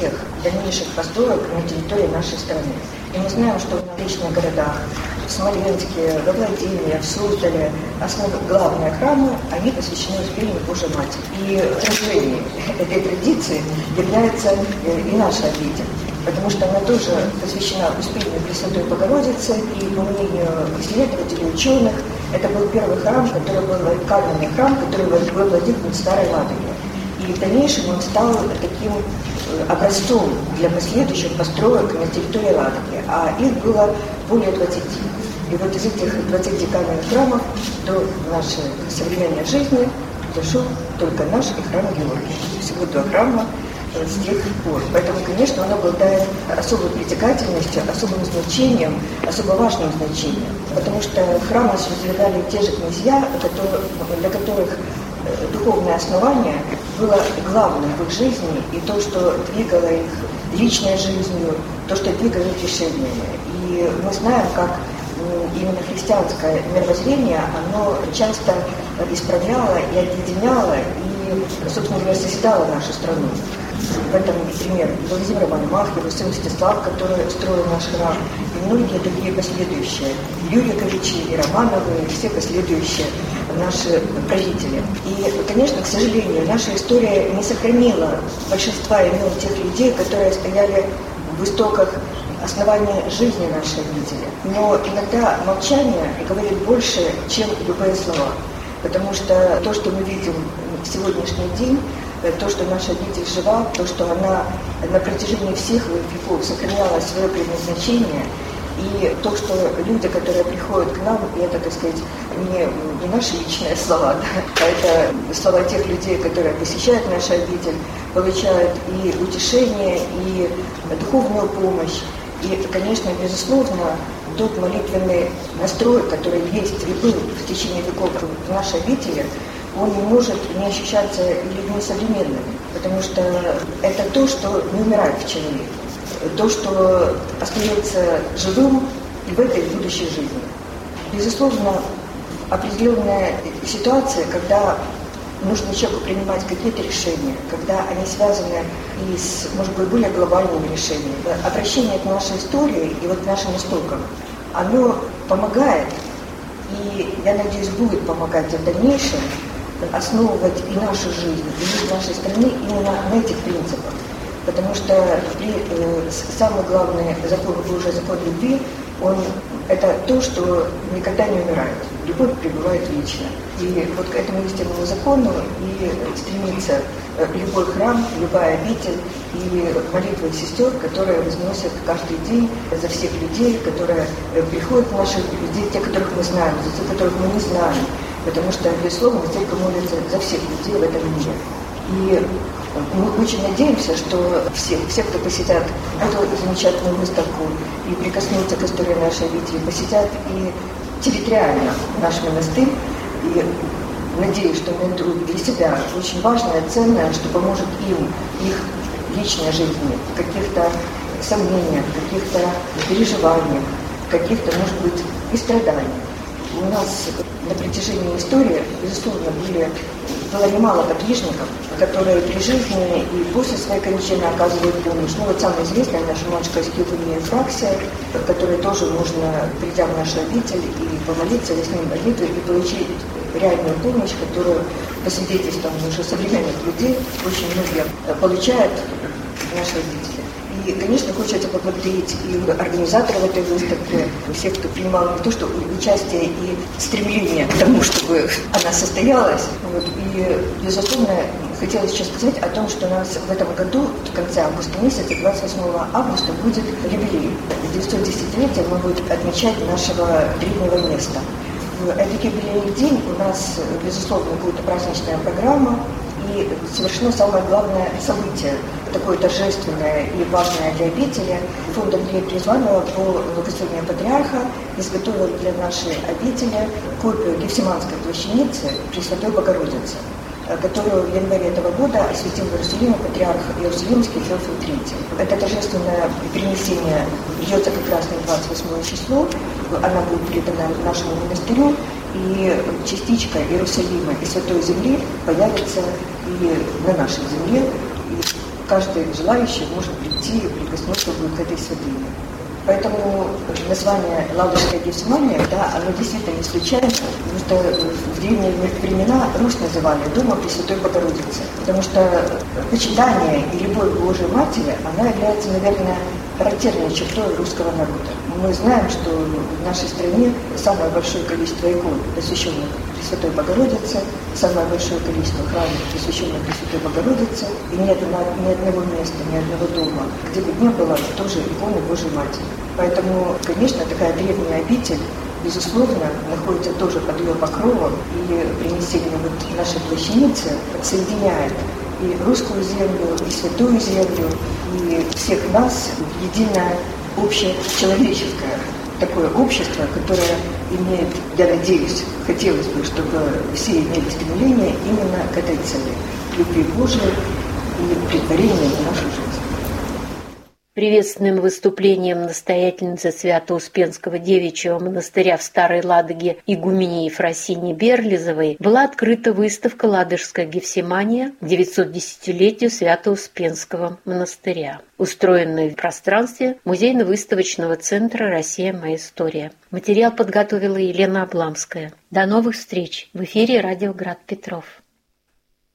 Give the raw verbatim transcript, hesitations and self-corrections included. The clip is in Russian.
всех дальнейших построек на территории нашей страны. И мы знаем, что в различных городах, в Смоленске, во Владимире, в Суздале, основные главные храмы, они посвящены Успению Божией Матери. И отражением этой традиции является и наша обитель, потому что она тоже посвящена Успению Пресвятой Богородицы, и, по мнению исследователей, ученых, это был первый храм, который был каменный храм, который был владыком Старой Ладоги. И в дальнейшем он стал таким образцом для последующих построек на территории Ладоги, а их было более двадцати. И вот из этих двадцати каменных храмов до нашей современной жизни дошел только наш и храм Георгия. Всего два храма с тех пор. Поэтому, конечно, он обладает особой притягательностью, особым значением, особо важным значением. Потому что храмы возвергали те же князья, для которых духовное основание было главным в их жизни, и то, что двигало их личной жизнью, то, что двигало их решениями. И мы знаем, как именно христианское мировоззрение, оно часто исправляло и объединяло, и, собственно говоря, созидало нашу страну. В этом пример Владимир Мономах, его сын Мстислав, который строил наш храм, и многие другие последующие, Юриковичи и Романовы, и все последующие наши правители. И, конечно, к сожалению, наша история не сохранила большинства имен тех людей, которые стояли в истоках основания жизни нашей обители. Но иногда молчание говорит больше, чем любые слова. Потому что то, что мы видим в сегодняшний день, то, что наша обитель жива, то, что она на протяжении всех веков сохраняла свое предназначение, и то, что люди, которые приходят к нам, и это, так сказать, не, не наши личные слова, да, а это слова тех людей, которые посещают нашу обитель, получают и утешение, и духовную помощь. И, конечно, безусловно, тот молитвенный настрой, который есть и был в течение веков в нашей обители, он не может не ощущаться людьми современными, потому что это то, что не умирает в человеке, то, что остается живым и в этой будущей жизни. Безусловно, определенная ситуация, когда нужно человеку принимать какие-то решения, когда они связаны и с, может быть, более глобальными решениями. Обращение к нашей истории и вот к нашим истокам, оно помогает, и, я надеюсь, будет помогать в дальнейшем основывать и нашу жизнь, и жизнь нашей страны именно на этих принципах. Потому что при, э, самый главный закон Божий, закон любви, он это то, что никогда не умирает. Любовь пребывает вечно. И вот к этому истинному закону и стремится любой храм, любая обитель и молитва сестер, которые возносят каждый день за всех людей, которые приходят в наши людей, те, которых мы знаем, за тех, которых мы не знаем. Потому что, безусловно, церковь молится за всех людей в этом мире. И мы очень надеемся, что все, все, кто посетят эту замечательную выставку и прикоснутся к истории нашей обители, посетят и территориально наш монастырь. И надеюсь, что найдут для себя очень важное, ценное, что поможет им, их личной жизни, в каких-то сомнениях, в каких-то переживаниях, в каких-то, может быть, и страданиях. У нас на протяжении истории, безусловно, были, было немало подвижников, которые при жизни и после своей кончины оказывают помощь. Ну вот самая известная наша матушка Скифания Ефраксия, которой тоже можно, придя в нашу обитель, и помолиться, и с ним молитву, и получить реальную помощь, которую, по свидетельствам уже современных людей, очень многие получают в нашей обители. И, конечно, хочется поблагодарить и организаторов этой выставки, всех, кто принимал не то что участие и стремление к тому, чтобы она состоялась. Вот. И, безусловно, хотелось еще сказать о том, что у нас в этом году, в конце августа месяца, двадцать восьмого августа, будет юбилей. девятьсот десятилетие мы будем отмечать нашего древнего места. В этот юбилейный день у нас, безусловно, будет праздничная программа, и совершено самое главное событие, такое торжественное и важное для обители. Фонд Андрея Призванова по благословению патриарха изготовил для нашей обители копию Гефсиманской плащаницы Пресвятой Богородицы, которую в январе этого года осветил в Иерусалиме патриарх Иерусалимский Феофил Третий. Это торжественное перенесение ведется как раз на двадцать восьмое число, она будет передана нашему монастырю, и частичка Иерусалима и Святой Земли появится и на нашей земле. И каждый желающий может прийти и прикоснуться к этой святыне. Поэтому название Ладожская Гефсимания, да, оно действительно не случайно, потому что в древние времена Русь называли Домом Пресвятой Богородицы, потому что почитание и любовь к Божьей Матери, она является, наверное, характерной чертой русского народа. Мы знаем, что в нашей стране самое большое количество икон, посвященных Пресвятой Богородице, самое большое количество храмов, посвященных Пресвятой Богородице, и нет ни одного места, ни одного дома, где бы не было тоже иконы Божьей Матери. Поэтому, конечно, такая древняя обитель, безусловно, находится тоже под ее покровом, и принесение вот нашей плащаницы соединяет и русскую землю, и святую землю, и всех нас в единое общее человеческое такое общество, которое имеет, я надеюсь, хотелось бы, чтобы все имели стремление именно к этой цели, любви Божией и претворения в нашу жизнь. Приветственным выступлением настоятельницы Свято-Успенского девичьего монастыря в Старой Ладоге игумении Ефросинии Берлизовой была открыта выставка «Ладожская Гефсимания» к девятисотдесятилетию Свято-Успенского монастыря, устроенная в пространстве музейно-выставочного центра «Россия. Моя история». Материал подготовила Елена Обламская. До новых встреч! В эфире радио «Град Петров».